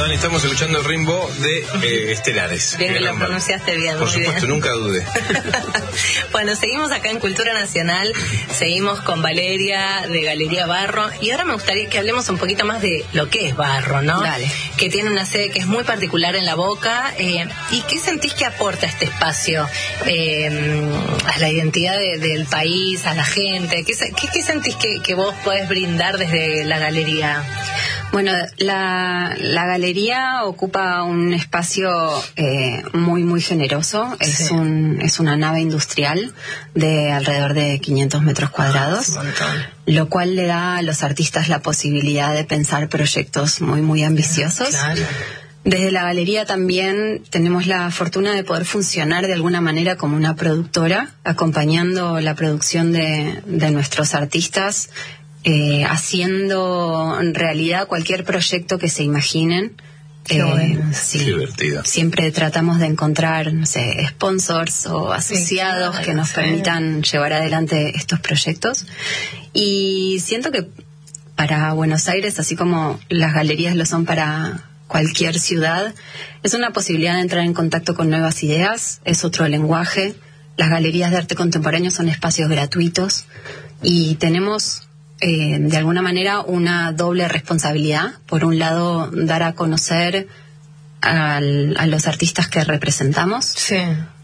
Dani, estamos escuchando el Rimbo de Estelares. Bien que lo pronunciaste bien. Por supuesto, nunca dudé. Bueno, seguimos acá en Cultura Nacional, seguimos con Valeria de Galería Barro, y ahora me gustaría que hablemos un poquito más de lo que es Barro, ¿no? Dale. Que tiene una sede que es muy particular en La Boca, ¿y qué sentís que aporta este espacio a la identidad del país, a la gente? ¿Qué sentís que vos podés brindar desde la galería? Bueno, la galería ocupa un espacio muy, muy generoso. Sí. Es una nave industrial de alrededor de 500 metros cuadrados, lo cual le da a los artistas la posibilidad de pensar proyectos muy, muy ambiciosos. Claro. Desde la galería también tenemos la fortuna de poder funcionar de alguna manera como una productora, acompañando la producción de nuestros artistas, haciendo realidad cualquier proyecto que se imaginen. Bueno. Sí, qué divertido. Siempre tratamos de encontrar, no sé, sponsors o asociados que nos permitan llevar adelante estos proyectos. Y siento que para Buenos Aires, así como las galerías lo son para cualquier ciudad, es una posibilidad de entrar en contacto con nuevas ideas, es otro lenguaje. Las galerías de arte contemporáneo son espacios gratuitos y tenemos de alguna manera una doble responsabilidad. Por un lado, dar a conocer a los artistas que representamos. Sí.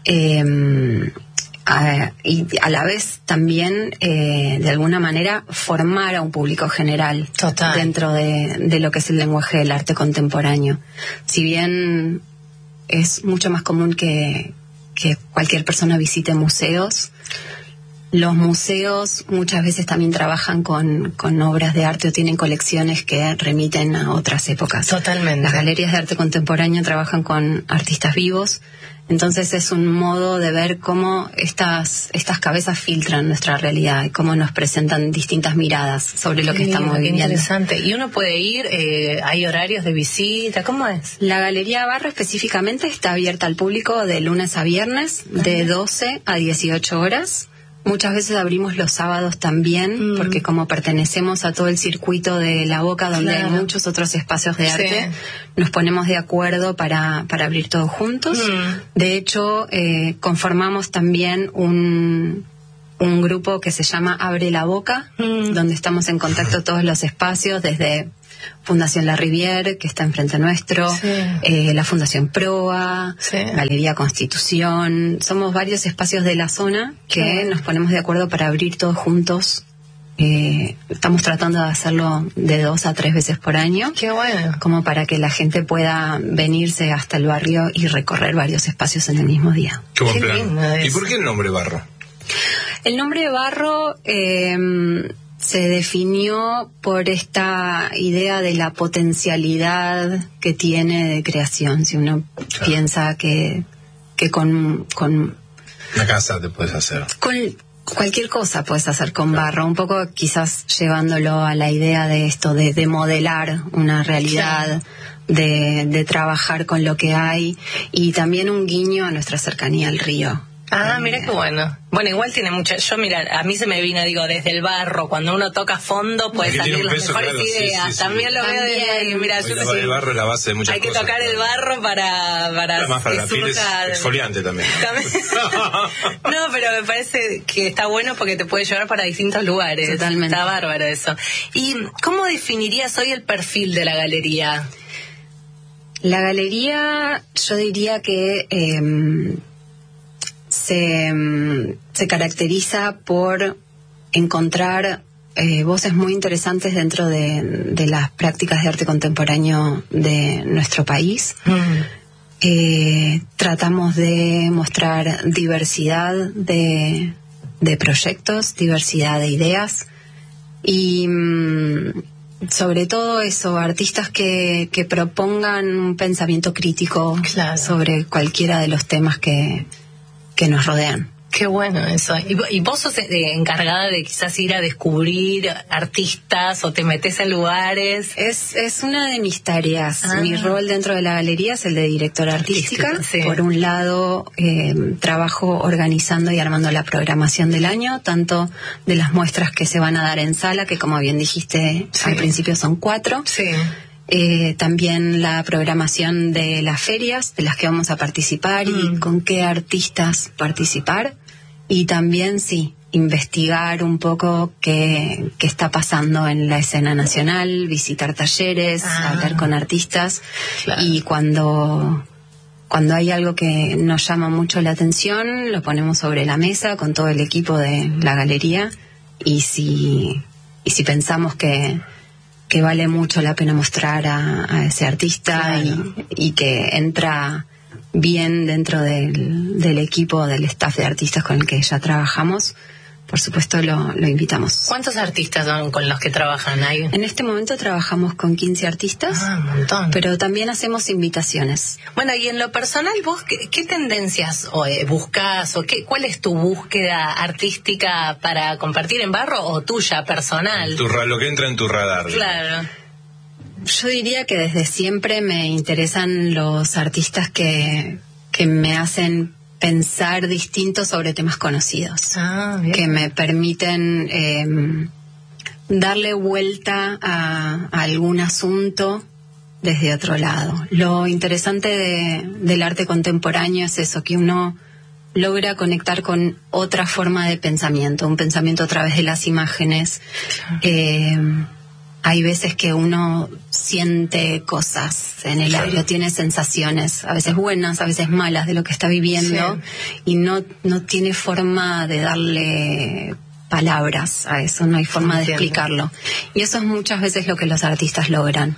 Y a la vez también, de alguna manera, formar a un público general. Total. Dentro de lo que es el lenguaje del arte contemporáneo. Si bien es mucho más común que cualquier persona visite museos, los museos muchas veces también trabajan con obras de arte o tienen colecciones que remiten a otras épocas. Totalmente. Las galerías de arte contemporáneo trabajan con artistas vivos, entonces es un modo de ver cómo estas cabezas filtran nuestra realidad y cómo nos presentan distintas miradas sobre lo que estamos viviendo. Interesante. ¿Y uno puede ir? ¿Hay horarios de visita? ¿Cómo es? La Galería Barro específicamente está abierta al público de lunes a viernes, de 12 a 18 horas. Muchas veces abrimos los sábados también, porque como pertenecemos a todo el circuito de La Boca, donde hay muchos otros espacios de arte, nos ponemos de acuerdo para abrir todos juntos. De hecho, conformamos también un grupo que se llama Abre la Boca, donde estamos en contacto todos los espacios, desde Fundación La Rivière, que está enfrente nuestro, la Fundación Proa, Galería Constitución. Somos varios espacios de la zona que nos ponemos de acuerdo para abrir todos juntos. Estamos tratando de hacerlo de 2 a 3 veces por año. ¡Qué bueno! Como para que la gente pueda venirse hasta el barrio y recorrer varios espacios en el mismo día. ¡Qué buen plan! ¿Y por qué el nombre Barro? El nombre Barro se definió por esta idea de la potencialidad que tiene de creación. Si uno piensa que con una casa te puedes hacer. Con cualquier cosa puedes hacer con barro, un poco quizás llevándolo a la idea de esto, de modelar una realidad, de trabajar con lo que hay, y también un guiño a nuestra cercanía al río. Ah, mira qué bueno. Bueno, igual tiene mucho. Yo, mira, a mí se me vino, digo, desde el barro, cuando uno toca fondo puede salir las mejores ideas. También lo veo desde ahí. Mira, el barro es la base de muchas cosas. Hay que tocar el barro para además para la piel es exfoliante también. No, pero me parece que está bueno porque te puede llevar para distintos lugares. Totalmente. Está bárbaro eso. ¿Y cómo definirías hoy el perfil de la galería? La galería, yo diría que se caracteriza por encontrar voces muy interesantes dentro de las prácticas de arte contemporáneo de nuestro país. Tratamos de mostrar diversidad de proyectos, diversidad de ideas y sobre todo eso, artistas que propongan un pensamiento crítico sobre cualquiera de los temas que nos rodean. Qué bueno eso. ¿Y vos sos encargada de quizás ir a descubrir artistas o te metes en lugares? Es una de mis tareas. Mi rol dentro de la galería es el de directora artística. Por un lado, trabajo organizando y armando la programación del año, tanto de las muestras que se van a dar en sala, que como bien dijiste al principio son 4. También la programación de las ferias de las que vamos a participar y con qué artistas participar. Y también, sí, investigar un poco qué está pasando en la escena nacional, visitar talleres, hablar con artistas. Claro. Y cuando hay algo que nos llama mucho la atención, lo ponemos sobre la mesa con todo el equipo de la galería. Y si pensamos que vale mucho la pena mostrar a ese artista, claro, y que entra bien dentro del equipo, del staff de artistas con el que ya trabajamos, por supuesto lo invitamos. ¿Cuántos artistas son con los que trabajan ahí? En este momento trabajamos con 15 artistas, un montón. Pero también hacemos invitaciones. Bueno, y en lo personal, ¿vos qué tendencias buscás o cuál es tu búsqueda artística para compartir en Barro o tuya, personal? Lo que entra en tu radar. Claro. Yo diría que desde siempre me interesan los artistas que me hacen pensar distinto sobre temas conocidos, que me permiten darle vuelta a algún asunto desde otro lado. Lo interesante del arte contemporáneo es eso, que uno logra conectar con otra forma de pensamiento, un pensamiento a través de las imágenes. Hay veces que uno siente cosas en el aire, tiene sensaciones, a veces buenas, a veces malas, de lo que está viviendo, y no tiene forma de darle palabras a eso, no hay forma de explicarlo. Y eso es muchas veces lo que los artistas logran.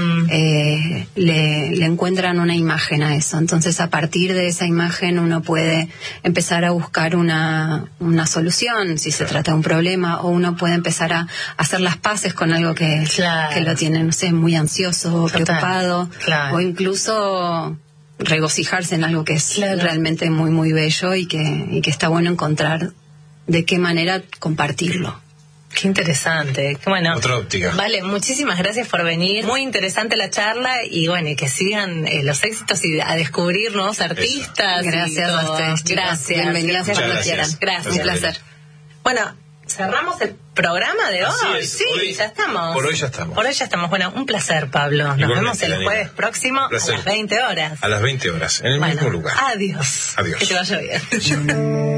Le encuentran una imagen a eso. Entonces, a partir de esa imagen uno puede empezar a buscar una solución, si se trata de un problema, o uno puede empezar a hacer las paces con algo que lo tiene, no sé, muy ansioso, preocupado, o incluso regocijarse en algo que es realmente muy, muy bello y que está bueno encontrar de qué manera compartirlo. Qué interesante. Bueno, otra óptica. Vale, muchísimas gracias por venir. Muy interesante la charla y bueno, y que sigan los éxitos y a descubrir nuevos artistas. Eso. Gracias a ustedes. Gracias. Bienvenidas cuando quieran. Gracias. Un placer. Bueno, cerramos el programa de hoy. Sí, ya estamos. Por hoy ya estamos. Bueno, un placer, Pablo. Nos vemos el jueves próximo a las 20 horas. A las 20 horas, en el mismo lugar. Adiós. Adiós. Que te vaya bien.